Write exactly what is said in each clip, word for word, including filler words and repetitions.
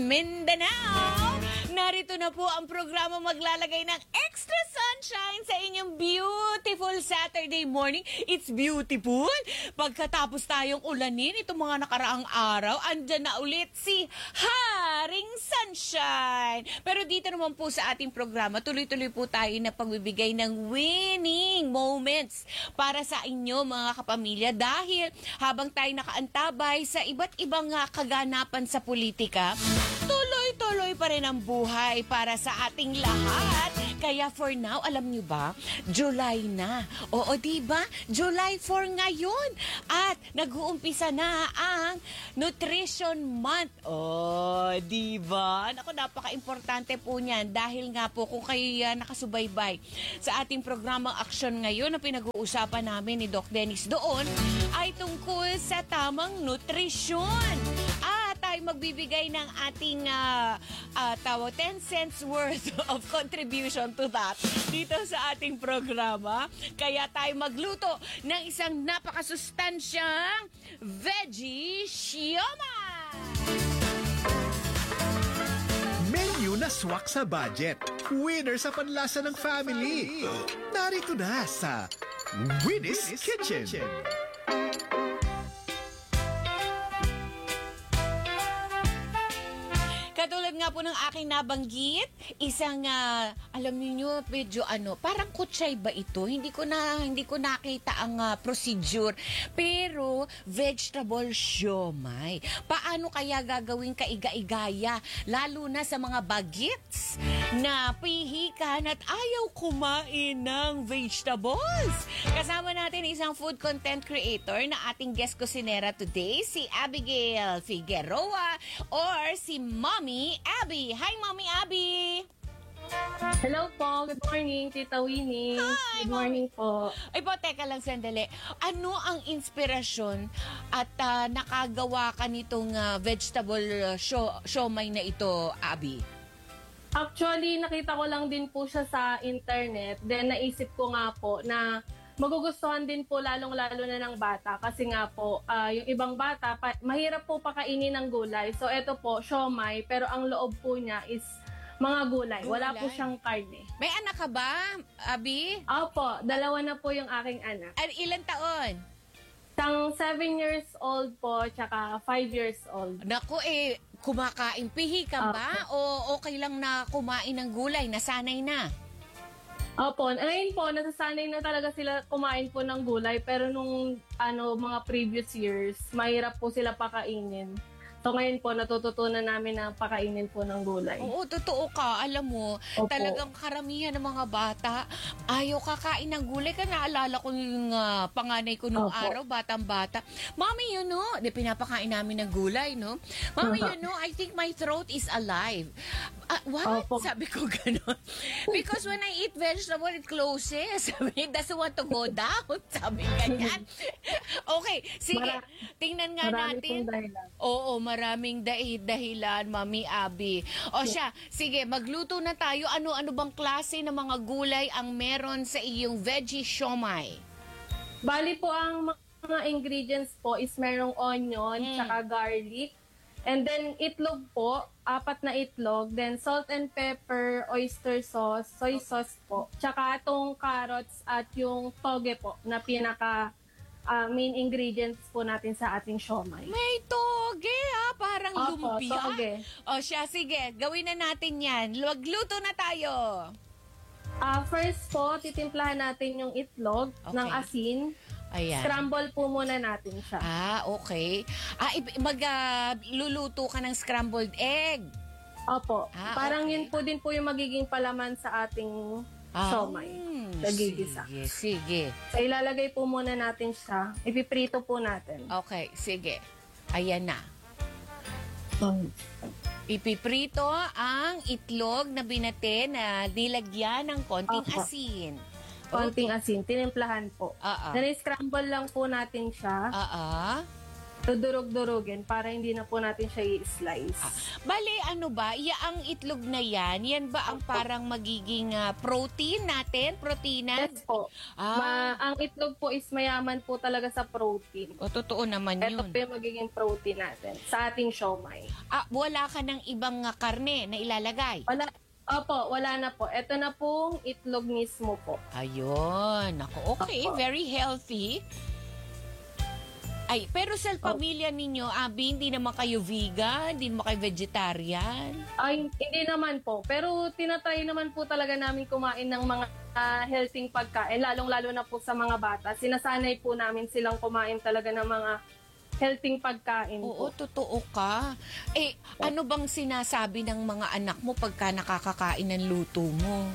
Mindanao. Narito na po ang programa maglalagay ng extra sunshine sa inyong beautiful Saturday morning. It's beautiful. Pagkatapos tayong ulanin itong mga nakaraang araw, andyan na ulit si Haring Sunshine. Pero dito naman po sa ating programa, tuloy-tuloy po tayo na pagbibigay ng winning moments para sa inyo mga kapamilya dahil habang tayo nakaantabay sa iba't ibang uh, kaganapan sa politika, tuloy-tuloy pa rin ang buhay para sa ating lahat. Kaya for now, alam nyo ba, July na. Oo, diba? July four ngayon. At nag-uumpisa na ang Nutrition Month. Oh, diba? Naku, napaka-importante po niyan dahil nga po kung kayo uh, nakasubaybay sa ating programang aksyon ngayon na pinag-uusapan namin ni Doc Dennis doon ay tungkol sa tamang nutrisyon. At tayo magbibigay ng ating uh, uh, tawo ten cents worth of contribution to that dito sa ating programa. Kaya tayo magluto ng isang napakasustansyang veggie siomai. Menu na swak sa budget. Winner sa panlasa ng family. Narito na sa Winnie's Kitchen. Katulad nga po ng aking nabanggit, isang, uh, alam niyo medyo ano, parang kutsay ba ito? Hindi ko na, hindi ko nakita ang uh, procedure. Pero, vegetable siomai. Paano kaya gagawin kaiga-igaya? Lalo na sa mga bagets na pihikan at ayaw kumain ng vegetables. Kasama natin isang food content creator na ating guest kusinera today, si Abigail Figueroa or si Mommy Abby. Hi, Mommy Abby! Hello po. Good morning, Tita Winnie. Hi, Good morning po. Ay po, teka lang sandali. Ano ang inspirasyon at uh, nakagawa ka nitong uh, vegetable uh, sio- siomai na ito, Abby? Actually, nakita ko lang din po siya sa internet. Then, naisip ko nga po na magugustuhan din po lalong-lalo na ng bata. Kasi nga po, uh, yung ibang bata, pa- mahirap po pakainin ng gulay. So, ito po, siomai. Pero ang loob po niya is mga gulay. Wala Gulay? po siyang karne. May anak ka ba, Abby? Opo, dalawa na po yung aking anak. At ilan taon? Isang seven years old po, tsaka five years old. Naku eh, kumakain pihi ka ba? O okay lang na kumain ng gulay? Nasanay na? Opo, ngayon po, nasasanay na talaga sila kumain po ng gulay. Pero nung ano mga previous years, mahirap po sila pakainin. So ngayon po, natututunan namin na pakainin po ng gulay. Oo, totoo ka. Alam mo, Opo. talagang karamihan ng mga bata, ayaw kakain ng gulay. Ka naalala ko yung uh, panganay ko nung Opo. araw, batang-bata. Mami, you know, di pinapakain namin ng gulay, no? Mami, you know, I think my throat is alive. Uh, what? Opo. Sabi ko gano'n. Because when I eat vegetable, it closes. Sabi, it doesn't want to go down. Sabi ganyan. Okay, sige. Mara- Tingnan nga marami natin. pong dahilan. Oo, maraming dahi- dahilan, Mami Abby. O siya, sige, magluto na tayo. Ano-ano bang klase ng mga gulay ang meron sa iyong veggie siomai? Bali po, ang mga ingredients po is merong onion, Mm. tsaka garlic. And then itlog po, apat na itlog. Then salt and pepper, oyster sauce, soy sauce po. Tsaka itong carrots at yung toge po na pinaka ah, main ingredients po natin sa ating siomai. May toge ha, parang Opo, lumpia. toge. O siya, sige, gawin na natin yan. Magluto na tayo. Ah, first po, titimplahan natin yung itlog Okay. ng asin. Ayan. Scramble po muna natin siya. Ah, okay. Ah, magluluto ka ng scrambled egg. Opo. Ah, Parang okay. yun po din po yung magiging palaman sa ating Ah, siomai. mm, Nagigisa. Sige, sige. So, ilalagay po muna natin siya. Ipiprito po natin. Okay, sige. Ayan na. Um, Ipiprito ang itlog na binate na nilagyan ng konting Opo. asin. konting asin. Tinimplahan po. Ah, ah. Then, scramble lang po natin siya. Ah, ah. dudurog-durugin para hindi na po natin siya i-slice. Bale, ano ba? Iya ang itlog na yan, yan ba ang parang magiging ah, protein natin? Proteina? Yes po. Ah. Ma- ang itlog po is mayaman po talaga sa protein. O, totoo naman Ito yun. po yung magiging protein natin sa ating siomai. Ah, wala ka ng ibang ah, karne na ilalagay? Wala, opo, wala na po. Ito na pong itlog mismo po. Ayun. Ako, okay. Opo. Very healthy. Ay, pero sa pamilya ninyo, Abi, hindi naman kayo vegan, hindi naman kayo vegetarian. Ay, hindi naman po. Pero tinatry naman po talaga namin kumain ng mga uh, healthy pagkain, lalong-lalo na po sa mga bata. Sinasanay po namin silang kumain talaga ng mga healthy pagkain Oo, po. totoo ka. Eh, ano bang sinasabi ng mga anak mo pagka nakakakain ng luto mo?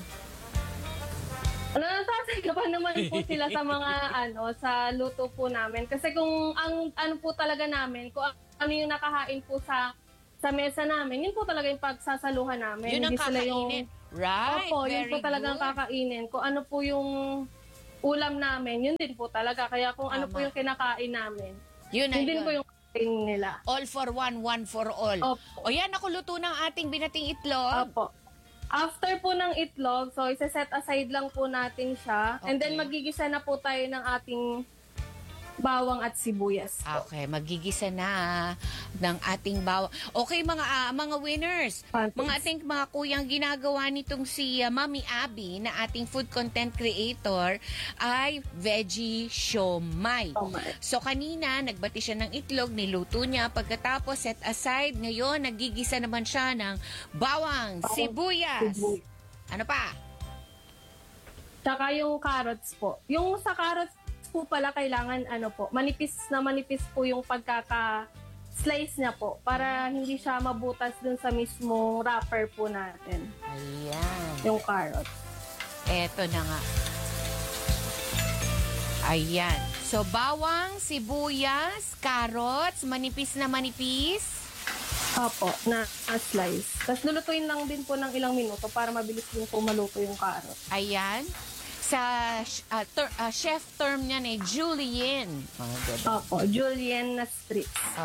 Ano, nasasagapan naman po sila sa mga ano, sa luto po namin. Kasi kung ang ano po talaga namin, kung ano yung nakahain po sa sa mesa namin, yun po talaga yung pagsasaluhan namin. Yun ang Hindi sila kakainin. Right, Opo, very yun po talagang good. kakainin. Kung ano po yung ulam namin, yun din po talaga. Kaya kung ano Tama. po yung kinakain namin, Yun na yun din yun. po yung kain nila. All for one, one for all. Opo. O yan, ako luto ng ating binating itlog. Opo. After po ng itlog, so isa-set aside lang po natin siya. And then Okay. magigisa na po tayo ng ating bawang at sibuyas po. Okay, magigisa na ng ating bawang. Okay, mga ah, mga winners. Panties. Mga ating mga kuyang ginagawa nitong si ah, Mami Abby na ating food content creator ay veggie siomai. Siomai. So kanina, nagbati siya ng itlog, niluto niya. Pagkatapos, set aside. Ngayon, nagigisa naman siya ng bawang, Bawang, sibuyas. sibuyas. Ano pa? Tsaka yung carrots po. Yung sa carrots po pala kailangan ano po, manipis na manipis po yung pagkaka-slice niya po para hindi siya mabutas dun sa mismong wrapper po natin. Ayan. Yung carrots. Eto na nga. Ayan. So, bawang, sibuyas, carrots, manipis na manipis. Opo, na, na slice. Tapos lulutuin lang din po ng ilang minuto para mabilis din po maluto yung carrots. Ayan. Sa uh, ter- uh, chef term niyan eh, julienne. Oh, diba? Opo, julienne na strips.